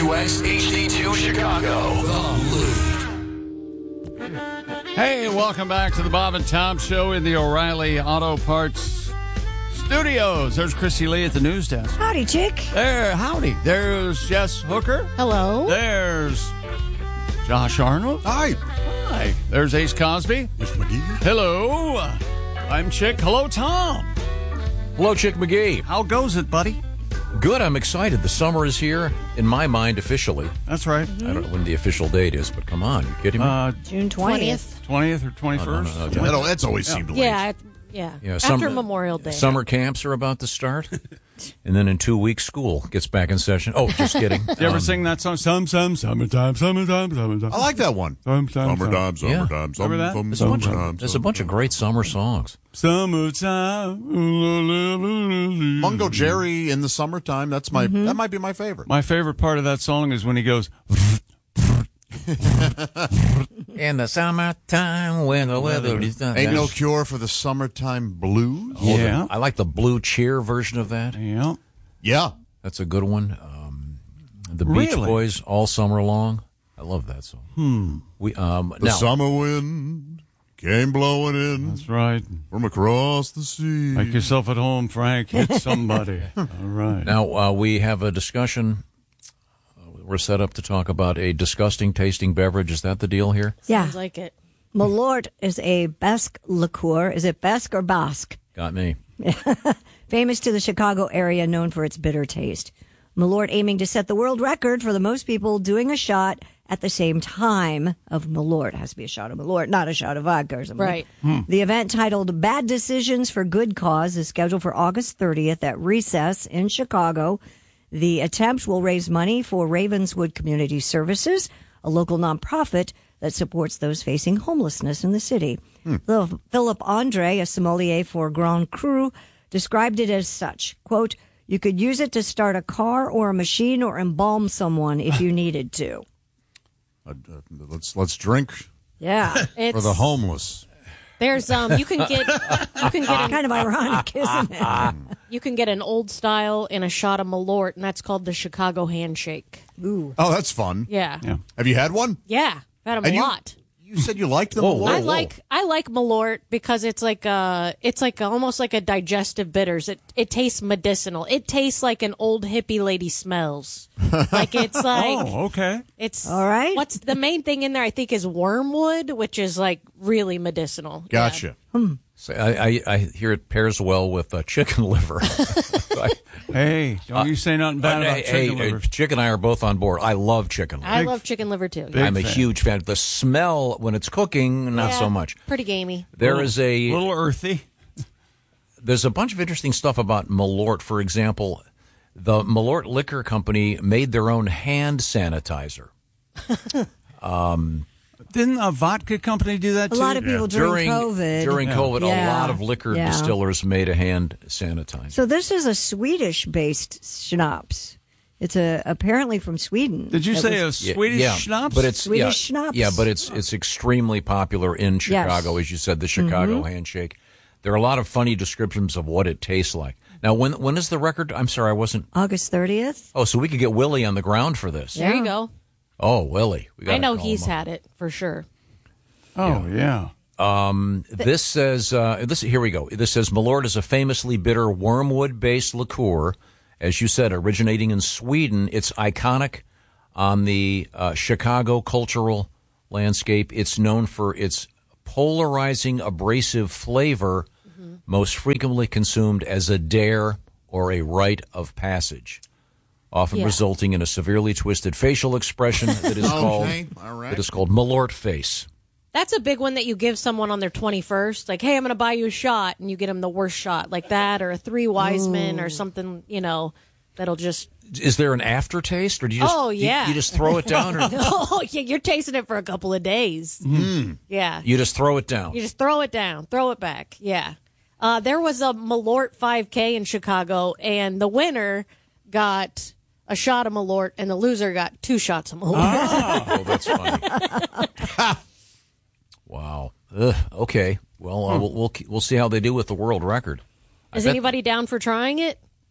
WX HD2 Chicago. The Loop. Hey, welcome back to the Bob and Tom Show in the O'Reilly Auto Parts Studios. There's Chrissy Lee at the news desk. Howdy, chick. Howdy. There's Jess Hooker. Hello. There's Josh Arnold. Hi. Hi. There's Ace Cosby. Mr. McGee. Hello. I'm Chick. Hello, Tom. Hello, Chick McGee. How goes it, buddy? Good. I'm excited. The summer is here, in my mind, officially. That's right. I don't know when the official date is, but come on. You kidding me? June 20th. 20th or 21st? No. That's always seemed late. Yeah. Yeah, After Memorial Day. Summer camps are about to start. And then in 2 weeks, school gets back in session. Oh, just kidding. You ever sing that song? Summertime. I like that one. Summertime, Remember that? There's a bunch of great summer songs. Summertime. Mungo Jerry in the summertime. That might be my favorite. My favorite part of that song is when he goes... In the summertime when the weather is done. Ain't no cure for the summertime blues. Yeah. I like the Blue Cheer version of that. Yeah. Yeah. That's a good one. The Beach Really? Boys, All Summer Long. I love that song. We The summer wind came blowing in That's right. from across the sea. Make yourself at home, Frank. Hit somebody. All right. Now, we have a discussion. We're set up to talk about a disgusting tasting beverage. Is that the deal here? Yeah. Sounds like it. Malort is a Basque liqueur. Is it Basque or Basque? Got me. Famous to the Chicago area, known for its bitter taste. Malort aiming to set the world record for the most people doing a shot at the same time of Malort. It has to be a shot of Malort, not a shot of vodka or something. Right. The event titled Bad Decisions for Good Cause is scheduled for August 30th at Recess in Chicago. The attempt will raise money for Ravenswood Community Services, a local nonprofit that supports those facing homelessness in the city. Philip Andre, a sommelier for Grand Cru, described it as such, quote, "You could use it to start a car or a machine or embalm someone if you needed to." Let's drink Yeah. for the homeless. There's you can get Kind of ironic, isn't it? you can get an old style and a shot of Malort, and that's called the Chicago Handshake. Ooh. Oh, that's fun. Yeah. Have you had one? Yeah. I've had them And a you- lot. You said you liked them. Whoa, a I lot. like Malort because it's like almost like a digestive bitters. It tastes medicinal. It tastes like an old hippie lady smells. Like it's like Oh, okay. it's All right. What's the main thing in there? I think is wormwood, which is like really medicinal. Gotcha. So I hear it pairs well with chicken liver. Hey, don't you say nothing bad about chicken liver. Chick and I are both on board. I love chicken liver. I love chicken liver too. Big I'm a fan. huge fan. The smell when it's cooking, not Yeah, so much. Pretty gamey. There is A little earthy. There's a bunch of interesting stuff about Malort. For example, the Malort Liquor Company made their own hand sanitizer. Didn't a vodka company do that A too? lot of people during COVID. During COVID, Yeah. a lot of liquor Yeah. distillers made a hand sanitizer. So this is a Swedish-based schnapps. It's apparently from Sweden. Did you It say was- a Swedish schnapps? But it's Swedish yeah, schnapps. Yeah, but it's extremely popular in Chicago, as you said, the Chicago Handshake. There are a lot of funny descriptions of what it tastes like. Now, when is the record? I'm sorry, I wasn't. August 30th? Oh, so we could get Willie on the ground for this. There you go. Oh, Willie. We gotta I know call he's him up. had it for sure. Oh, yeah. This says, here we go. This says Malort is a famously bitter wormwood-based liqueur. As you said, originating in Sweden. It's iconic on the Chicago cultural landscape. It's known for its polarizing, abrasive flavor, most frequently consumed as a dare or a rite of passage, often resulting in a severely twisted facial expression that is All right. that is called Malort face. That's a big one that you give someone on their 21st. Like, hey, I'm going to buy you a shot, and you get them the worst shot, like that, or a Three Wise Men, or something, that'll just. Is there an aftertaste, or do you just? Oh, yeah. You just throw it down, or Oh, yeah, you're tasting it for a couple of days. Yeah. you just throw it down? You just throw it down, throw it back. Yeah. There was a Malort 5K in Chicago, and the winner got a shot of Malort, and the loser got 2 shots of Malort. Oh, that's funny. Wow. Okay. Well, we'll see how they do with the world record. Is anybody down for trying it?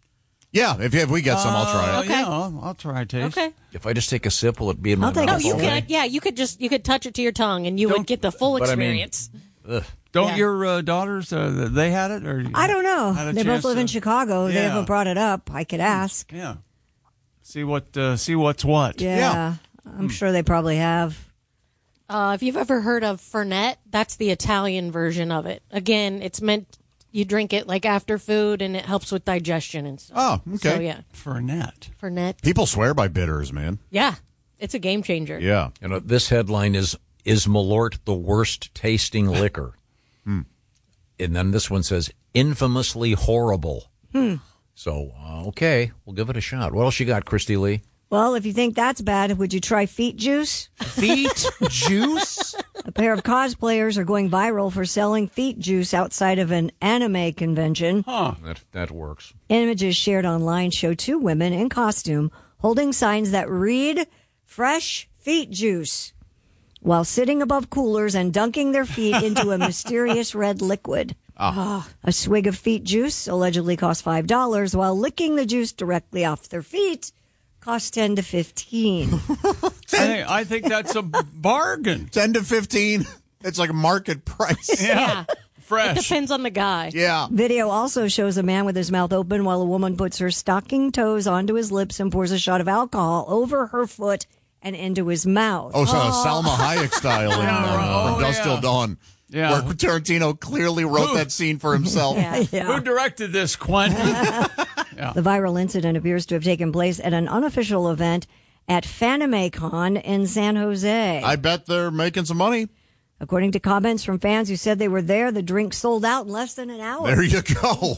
Yeah, if we get some, I'll try it. Okay. Yeah, I'll try a taste. Okay. If I just take a sip, will it be in my I'll take mouth? a No, you sip. could. Yeah, you could touch it to your tongue, and you would get the full but I mean- experience. Ugh. Don't Yeah. your daughters, they had it? Or I don't know. had a They both chance live in to- Chicago. They Yeah. haven't brought it up. I could ask. Yeah. See what's what. Yeah. I'm sure they probably have. If you've ever heard of Fernet, that's the Italian version of it. Again, it's meant you drink it like after food, and it helps with digestion and stuff. Oh, okay. So yeah, Fernet. Fernet. People swear by bitters, man. Yeah, it's a game changer. Yeah. You know, this headline is Malort the worst tasting liquor? And then this one says, infamously horrible. So, okay, we'll give it a shot. What else you got, Christy Lee? Well, if you think that's bad, would you try feet juice? Feet juice? A pair of cosplayers are going viral for selling feet juice outside of an anime convention. That works. Images shared online show two women in costume holding signs that read fresh feet juice while sitting above coolers and dunking their feet into a mysterious red liquid. A swig of feet juice allegedly cost $5, while licking the juice directly off their feet cost $10 to $15. I think that's a bargain. 10 to 15. It's like a market price. Yeah. It Fresh. depends on the guy. Yeah. Video also shows a man with his mouth open while a woman puts her stocking toes onto his lips and pours a shot of alcohol over her foot and into his mouth. Oh, so Salma Hayek style from Dusk Till Dawn. Yeah. Where Tarantino clearly wrote that scene for himself. Yeah. Who directed this, Quentin? The viral incident appears to have taken place at an unofficial event at FanimeCon in San Jose. I bet they're making some money. According to comments from fans who said they were there, the drink sold out in less than an hour. There you go.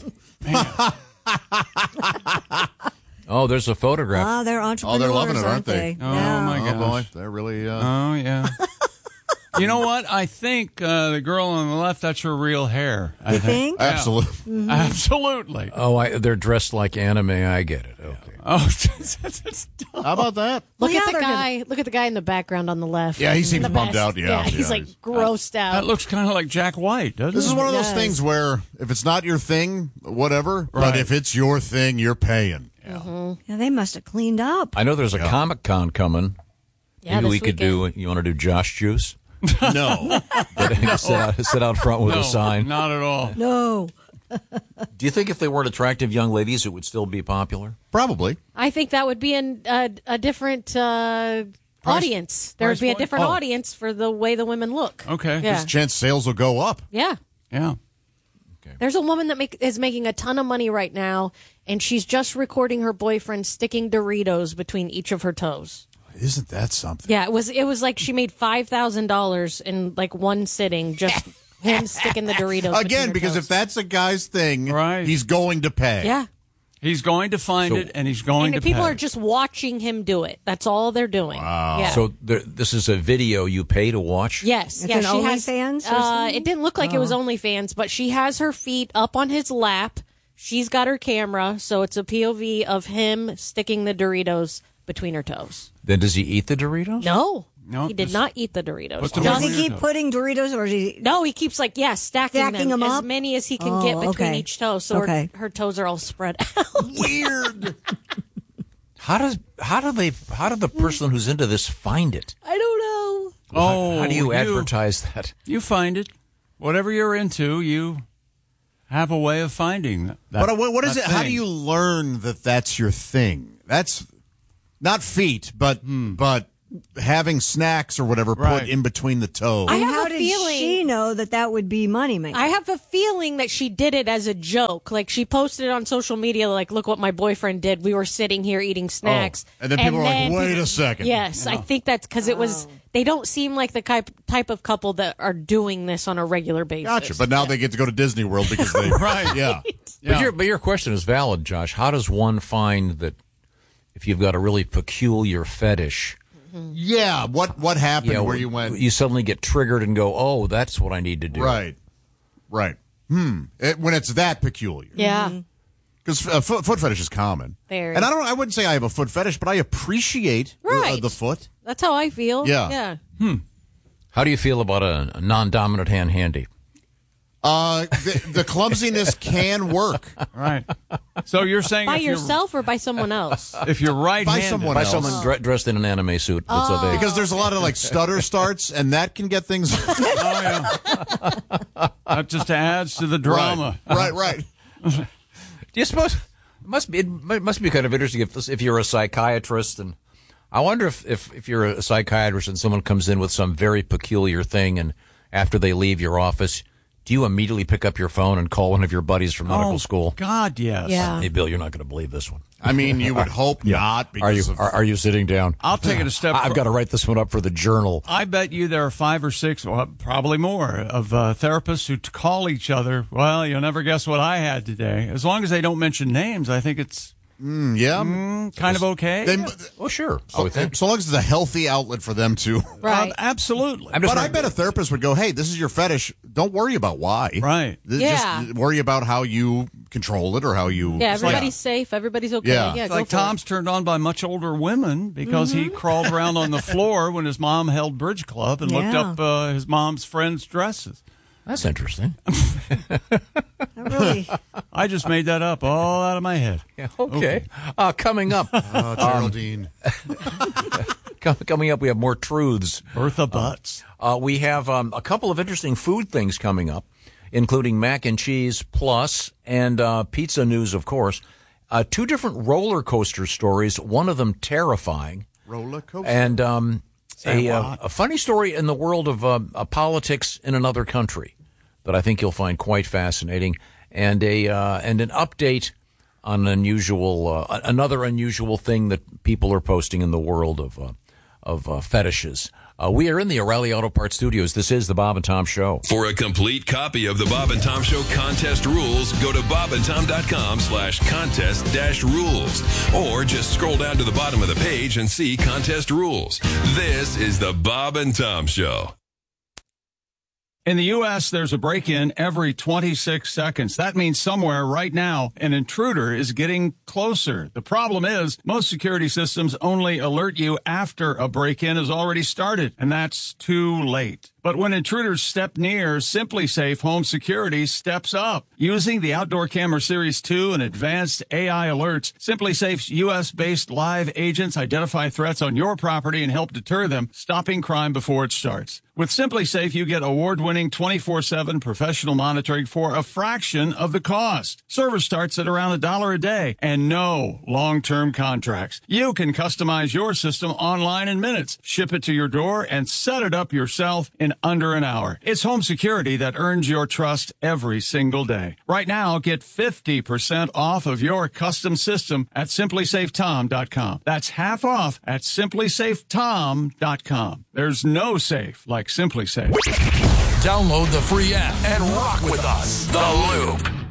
Oh, there's a photograph. Ah, they're entrepreneurs, they're loving it, aren't they? Oh, Yeah. my Oh, gosh. boy. They're really... Oh, yeah. You know what? I think the girl on the left, that's her real hair. You think? Absolutely. Absolutely. Oh, they're dressed like anime. I get it. Okay. Oh, How about that? Look Well, at the yeah, they're guy. Look at the guy in the background on the left. Yeah, he seems The bummed best. out. Yeah, he's like grossed out. that looks kind of like Jack White, doesn't This it? is one of those Yes. things where if it's not your thing, whatever. But Right. if it's your thing, you're paying. Yeah, they must have cleaned up. I know there's a Comic-Con coming. Yeah, Maybe this we could weekend. do, you want to do Josh Juice? No. sit out front with No, a sign. not at all. No. Do you think if they weren't attractive young ladies, it would still be popular? Probably. I think that would be a different audience. There would price be a point? different Oh. audience for the way the women look. Okay. Yeah. Chance sales will go up. Yeah. Yeah. There's a woman that is making a ton of money right now, and she's just recording her boyfriend sticking Doritos between each of her toes. Isn't that something? Yeah, it was like she made $5,000 in like one sitting, just him sticking the Doritos. between Again, her because toes. if that's a guy's thing, Right. he's going to pay. yeah, He's going to find So- it, and he's going and to people pay. are just watching him do it. That's all they're doing. Wow. Yeah. So this is a video you pay to watch? Yes, It's yeah, an she has. OnlyFans or something? It didn't look like it was OnlyFans, but she has her feet up on his lap. She's got her camera, so it's a POV of him sticking the Doritos between her toes. Then does he eat the Doritos? No, No, he did just not eat the Doritos. put them Does on he Doritos. keep putting Doritos or does he? No, he keeps stacking Stacking them as up? many as he can Oh, get between okay. each toe, so Okay. her toes are all spread out. Weird. How do the person who's into this find it? I don't know. Oh, How do you advertise that? You find it. Whatever you're into, you have a way of finding that. But what is that it? How do thing. you learn that that's your thing? That's not feet, but having snacks or whatever Right. put in between the toes. I And have how a did feeling- she know that would be money making? I have a feeling that she did it as a joke. Like she posted it on social media, like, "Look what my boyfriend did. We were sitting here eating snacks." And then people were like, "Wait a second." Yes, I think that's because it was. They don't seem like the type of couple that are doing this on a regular basis. Gotcha. But now they get to go to Disney World because they Right. Yeah. Yeah. But your question is valid, Josh. How does one find that if you've got a really peculiar fetish? Yeah. What happened where you went? You suddenly get triggered and go, "Oh, that's what I need to do." Right. Right. When it's that peculiar. Yeah. Because foot fetish is common. Very. And I wouldn't say I have a foot fetish, but I appreciate Right. the foot. That's how I feel. Yeah. Yeah. How do you feel about a non-dominant hand handy? The clumsiness can work. Right. So you're saying By if you're- yourself or by someone else? if you're right-handed, someone By else. someone dressed in an anime suit. That's a big. Because there's a lot of like stutter starts, and that can get things. that just adds to the drama. Right. Do you suppose it must be kind of interesting if you're a psychiatrist, and I wonder if you're a psychiatrist and someone comes in with some very peculiar thing, and after they leave your office, do you immediately pick up your phone and call one of your buddies from medical school? God, yes. Yeah. Hey, Bill, you're not going to believe this one. I mean, you would hope not. Because Are you sitting down? I'll take it a step. I've got to write this one up for the journal. I bet you there are 5 or 6, or probably more, of therapists who call each other. Well, you'll never guess what I had today. As long as they don't mention names, I think it's kind of okay. Oh, sure. I would think. So long as it's a healthy outlet for them to. Right. Absolutely. But I bet a therapist would go, "Hey, this is your fetish. Don't worry about why. Right. Yeah. Just worry about how you control it or how you. Yeah, everybody's safe. Everybody's okay. Yeah. Yeah, It's go like for Tom's turned on by much older women because he crawled around on the floor when his mom held bridge club and looked Yeah. up his mom's friends' dresses. That's interesting. Really? I just made that up all out of my head. Yeah, okay. Coming up, Geraldine. coming up, we have more truths. Bertha Butts. We have a couple of interesting food things coming up, including mac and cheese plus and pizza news, of course. 2 different roller coaster stories, one of them terrifying. Roller coaster. And what? a funny story in the world of politics in another country that I think you'll find quite fascinating, and an update on another unusual thing that people are posting in the world of fetishes. We are in the O'Reilly Auto Parts Studios. This is the Bob and Tom Show. For a complete copy of the Bob and Tom Show contest rules, go to bobandtom.com/contest-rules. Or just scroll down to the bottom of the page and see contest rules. This is the Bob and Tom Show. In the U.S., there's a break-in every 26 seconds. That means somewhere right now, an intruder is getting closer. The problem is most security systems only alert you after a break-in has already started, and that's too late. But when intruders step near, SimpliSafe Home Security steps up. Using the Outdoor Camera Series 2 and advanced AI alerts, SimpliSafe's U.S.-based live agents identify threats on your property and help deter them, stopping crime before it starts. With SimpliSafe, you get award-winning 24/7 professional monitoring for a fraction of the cost. Service starts at around $1 a day and no long-term contracts. You can customize your system online in minutes, ship it to your door, and set it up yourself in under an hour. It's home security that earns your trust every single day. Right now, get 50% off of your custom system at simplysafetom.com. That's half off at simplysafetom.com. There's no safe like SimpliSafe. Download the free app and rock with us. The Loop.